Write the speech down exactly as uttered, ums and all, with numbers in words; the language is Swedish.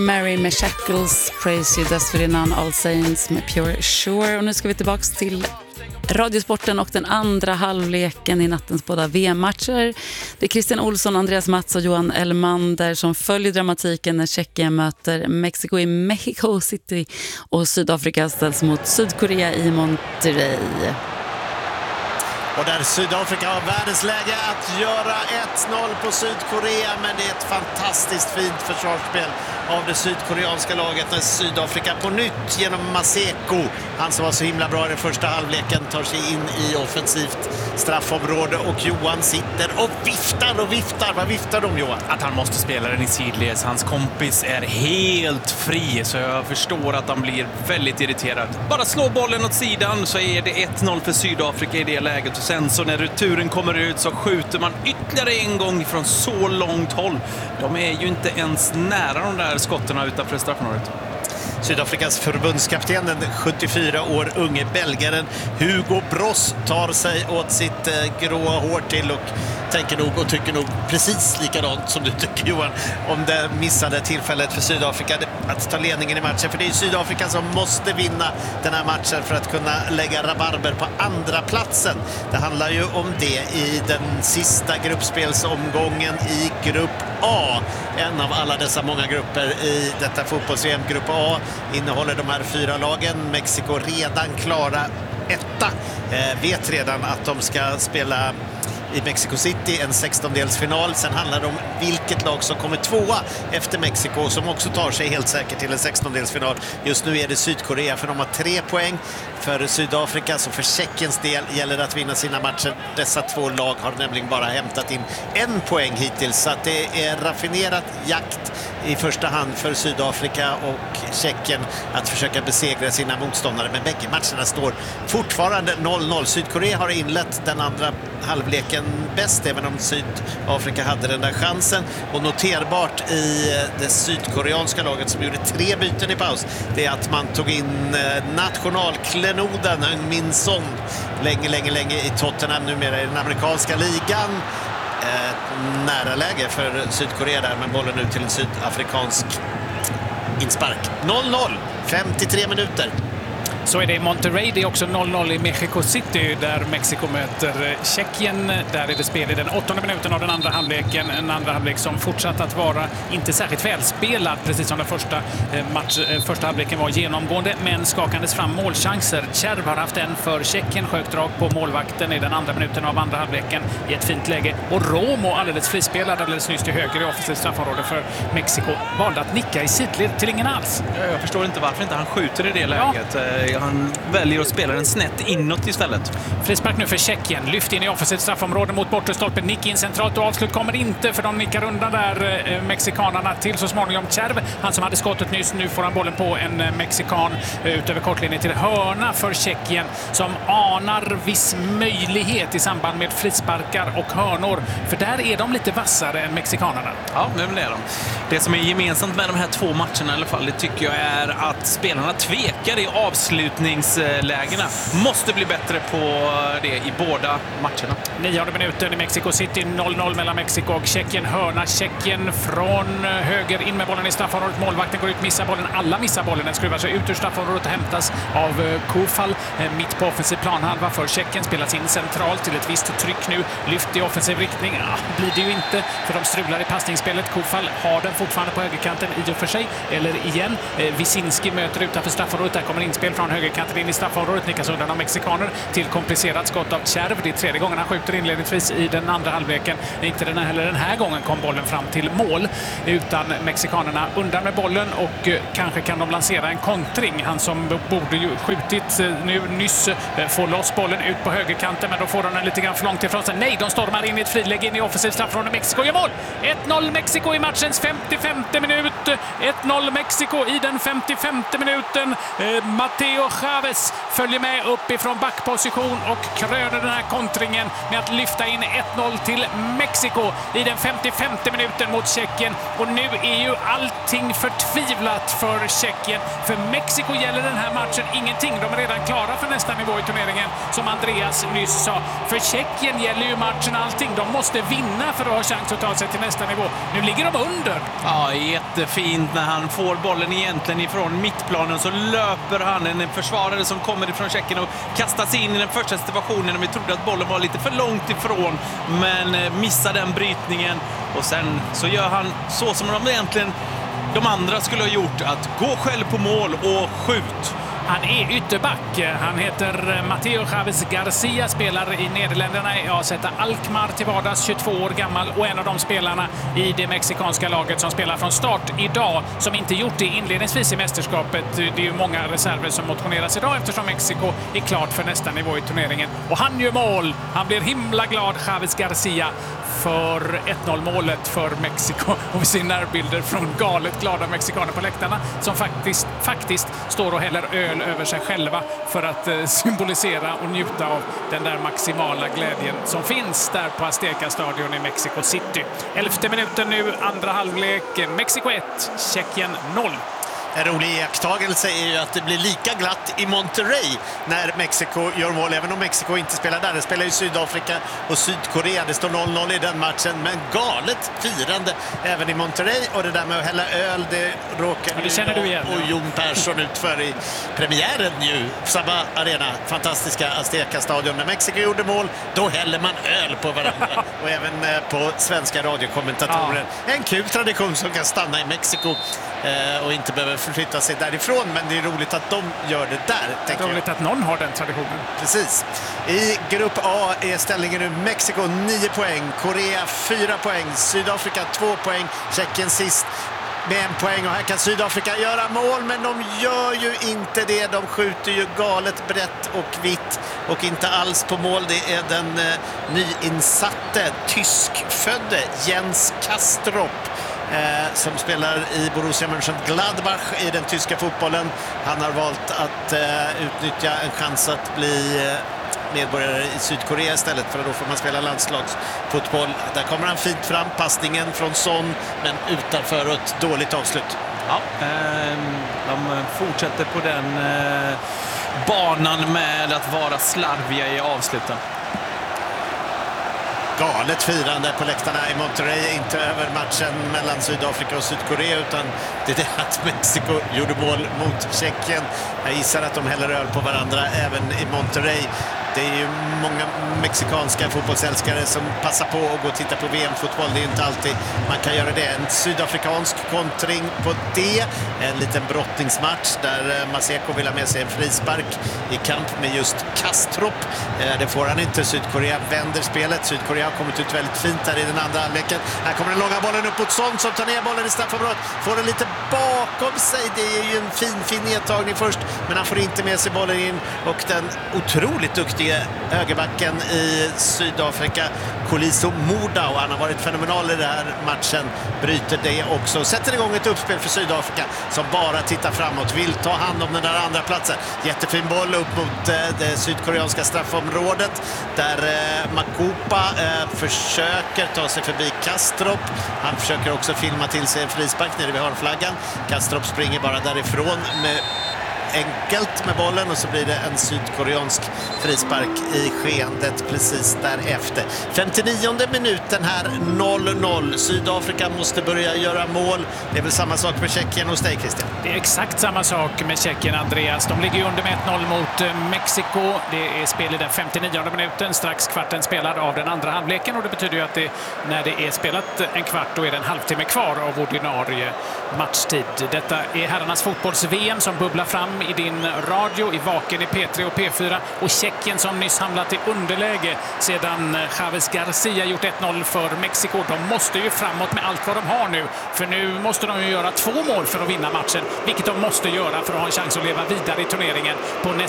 Mary med Shackles, Praise You, dessförinnan All Saints med Pure Sure. Och nu ska vi tillbaka till Radiosporten och den andra halvleken i nattens båda V M-matcher. Det är Christian Olsson, Andreas Mats och Johan Elmander som följer dramatiken när Tjeckien möter Mexiko i Mexico City och Sydafrika ställs mot Sydkorea i Monterrey. Och där Sydafrika har världens läge att göra ett noll på Sydkorea, men det är ett fantastiskt fint försvarsspel av det sydkoreanska laget när Sydafrika på nytt genom Maseko, han som var så himla bra i den första halvleken, tar sig in i offensivt straffområde och Johan sitter och viftar och viftar. Vad viftar de, Johan? Att han måste spela den i sidleds. Hans kompis är helt fri, så jag förstår att han blir väldigt irriterad. Bara slå bollen åt sidan så är det ett noll för Sydafrika i det läget. Och sen så när returen kommer ut så skjuter man ytterligare en gång från så långt håll. De är ju inte ens nära de där skotterna utanför straffområdet. Sydafrikas förbundskapten, den sjuttiofyra år unge belgaren Hugo Bross, tar sig åt sitt eh, gråa hår till och tänker nog och tycker nog precis likadant som du tycker, Johan, om det missade tillfället för Sydafrika att ta ledningen i matchen. För det är Sydafrika som måste vinna den här matchen för att kunna lägga rabarber på andra platsen. Det handlar ju om det i den sista gruppspelsomgången i grupp A. En av alla dessa många grupper i detta fotbolls-V M. Grupp A innehåller de här fyra lagen. Mexiko redan klara etta. Eh, vet redan att de ska spela i Mexico City en sextondelsfinal. Sen handlar det om vilket lag som kommer tvåa efter Mexiko, som också tar sig helt säkert till en sextondelsfinal. Just nu är det Sydkorea, för de har tre poäng. För Sydafrika, så för Tjeckiens del gäller det att vinna sina matcher. Dessa två lag har nämligen bara hämtat in en poäng hittills, så att det är raffinerat jakt i första hand för Sydafrika och Tjeckien att försöka besegra sina motståndare. Men bägge matcherna står fortfarande noll noll. Sydkorea har inlett den andra halvleken bäst, även om Sydafrika hade den där chansen. Och noterbart i det sydkoreanska laget som gjorde tre byten i paus, det är att man tog in nationalklenoden Min Son, länge, länge, länge i Tottenham, numera i den amerikanska ligan. Eh, nära läge för Sydkorea där, med bollen ut till en sydafrikansk inspark. noll noll, femtiotre minuter. Så är det i Monterrey. Det är också noll noll i Mexico City där Mexiko möter Tjeckien. Där är det spel i den åttonde minuten av den andra halvleken. En andra halvlek som fortsatt att vara inte särskilt välspelad, precis som den första, match, första halvleken var genomgående, men skakandes fram målchanser. Kärv har haft en för Tjeckien, sköt drag på målvakten i den andra minuten av andra halvleken i ett fint läge. Och Romo, alldeles frispelad alldeles nyss till höger i offensivt straffområde för Mexiko, valde att nicka i sidled till ingen alls. Jag förstår inte varför inte han skjuter i det läget. Ja. Han väljer att spela den snett inåt istället. Frispark nu för Tjeckien. Lyft in i offensivt straffområde mot bortre stolpen. Nick in centralt och avslut kommer inte, för de nickar undan där eh, mexikanerna till så småningom Kärv. Han som hade skottet nyss, nu får han bollen på en eh, mexikan eh, utöver kortlinjen till hörna för Tjeckien, som anar viss möjlighet i samband med frisparkar och hörnor. För där är de lite vassare än mexikanerna. Ja, det är de. Det som är gemensamt med de här två matcherna i alla fall, det tycker jag är att spelarna tvekar i avslutningslägena. Måste bli bättre på det i båda matcherna. Nionde minuten i Mexico City, noll noll mellan Mexiko och Tjeckien. Hörna Tjeckien från höger, in med bollen i straffområdet. Målvakten går ut, missar bollen. Alla missar bollen. Den skruvar sig ut ur straffområdet och hämtas av Kufal. Mitt på offensiv planhalva för Tjeckien. Spelas in centralt till ett visst tryck nu. Lyft i offensiv riktning. Ja, blir det ju inte, för de strular i passningsspelet. Kufal har den fortfarande på högerkanten i och för sig. Eller igen. Wisinski möter utanför straffområdet. Där kommer inspel från högerkanten in i straffområdet. Nickas undan av mexikaner till komplicerat skott av Kärv. Det är tredje gången han skjuter inledningsvis i den andra halvleken. Inte den här, heller den här gången kom bollen fram till mål, utan mexikanerna undan med bollen, och kanske kan de lansera en kontring. Han som borde ju skjutit nu nyss får loss bollen ut på högerkanten, men då får de den lite grann för långt ifrån sig. Nej, de stormar in i ett friläge in i offensivt straffområde. Mexiko gör mål! ett noll Mexiko i matchens femtiofemte minut. ett noll Mexiko i den femtiofemte minuten. Eh, Mateo Mateo Chavez följer med uppifrån backposition och kröner den här kontringen med att lyfta in ett noll till Mexiko i den femtiofemte minuten mot Tjeckien. Och nu är ju allting förtvivlat för Tjeckien. För Mexiko gäller den här matchen ingenting. De är redan klara för nästa nivå i turneringen, som Andreas nyss sa. För Tjeckien gäller ju matchen allting. De måste vinna för att ha chans att ta sig till nästa nivå. Nu ligger de under. Ja, jättefint när han får bollen egentligen ifrån mittplanen, så löper han, en försvarare som kommer ifrån Tjeckien, och kastar sig in i den första situationen. Vi trodde att bollen var lite för långt ifrån, men missar den brytningen. Och sen så gör han så som de egentligen de andra skulle ha gjort, att gå själv på mål och skjut. Han är ytterback. Han heter Mateo Chavez Garcia, spelar i Nederländerna i A Z Alkmaar till vardags, tjugotvå år gammal, och en av de spelarna i det mexikanska laget som spelar från start idag, som inte gjort det inledningsvis i mästerskapet. Det är ju många reserver som motioneras idag eftersom Mexiko är klart för nästa nivå i turneringen. Och han gör mål. Han blir himla glad, Chavez Garcia, för ett noll-målet för Mexiko. Och vi ser närbilder från galet glada mexikaner på läktarna som faktiskt, faktiskt står och häller öl över sig själva för att eh, symbolisera och njuta av den där maximala glädjen som finns där på Azteca-stadion i Mexico City. Elfte minuten nu, andra halvlek. Mexiko ett, Tjeckien noll. En rolig iakttagelse är ju att det blir lika glatt i Monterrey när Mexiko gör mål, även om Mexiko inte spelar där. Det spelar ju Sydafrika och Sydkorea. Det står noll noll i den matchen, men galet firande även i Monterrey. Och det där med att hälla öl, det råkar ja, det känner du igen, och ja. Jon Persson ut för i premiären ju. Samma arena, fantastiska Azteca-stadion. När Mexiko gjorde mål, då häller man öl på varandra. Och även på svenska radiokommentatorer. Ja. En kul tradition som kan stanna i Mexiko och inte behöver förflytta sig därifrån, men det är roligt att de gör det där. Det är roligt jag. Att någon har den traditionen. Precis. I grupp A är ställningen nu Mexiko nio poäng, Korea fyra poäng, Sydafrika två poäng, Tjeckien sist med en poäng. Och här kan Sydafrika göra mål, men de gör ju inte det. De skjuter ju galet brett och vitt och inte alls på mål. Det är den eh, nyinsatte tyskfödde Jens Kastrop Eh, som spelar i Borussia Mönchengladbach i den tyska fotbollen. Han har valt att eh, utnyttja en chans att bli eh, medborgare i Sydkorea istället, för då får man spela landslagsfotboll. Där kommer han fint fram, passningen från Son, men utanför ett dåligt avslut. Ja, eh, de fortsätter på den eh, banan med att vara slarviga i avsluten. Galet firande på läktarna i Monterrey, inte över matchen mellan Sydafrika och Sydkorea, utan det är det att Mexiko gjorde mål mot Tjeckien. Jag gissar att de häller öl på varandra även i Monterrey. Det är ju många mexikanska fotbollsälskare som passar på att gå och titta på V M-fotboll. Det är inte alltid man kan göra det. En sydafrikansk kontring på det. En liten brottningsmatch där Maseko vill ha med sig en frispark i kamp med just Kastrop. Det får han inte. Sydkorea vänder spelet. Sydkorea har kommit ut väldigt fint där i den andra halvleken. Här kommer den långa bollen upp mot Son som tar ner bollen i straffområdet. Får den lite bakom sig. Det är ju en fin, fin nedtagning först. Men han får inte med sig bollen in. Och den otroligt duktiga högerbacken i Sydafrika, Koliso Moda, och han har varit fenomenal i den här matchen, bryter det också. Sätter igång ett uppspel för Sydafrika som bara tittar framåt, vill ta hand om den där andra platsen. Jättefin boll upp mot eh, det sydkoreanska straffområdet där eh, Makupa eh, försöker ta sig förbi Kastrop. Han försöker också filma till sig en frispark nere vid hörnflaggan. Kastrop springer bara därifrån med enkelt med bollen, och så blir det en sydkoreansk frispark i skeendet precis därefter. femtionionde minuten här, noll noll. Sydafrika måste börja göra mål. Det är väl samma sak med Tjeckien hos dig, Christian? Det är exakt samma sak med Tjeckien, Andreas. De ligger ju under med ett noll mot Mexiko. Det är spel i den femtionionde minuten, strax kvarten spelad av den andra halvleken, och det betyder ju att det, när det är spelat en kvart, då är det en halvtimme kvar av ordinarie matchtid. Detta är herrarnas fotbolls-V M som bubblar fram i din radio, i Vaken, i P tre och P fyra, och Tjeckien som nyss hamnat i underläge sedan Chavez Garcia gjort ett noll för Mexiko. De måste ju framåt med allt vad de har nu, för nu måste de ju göra två mål för att vinna matchen, vilket de måste göra för att ha en chans att leva vidare i turneringen på nästa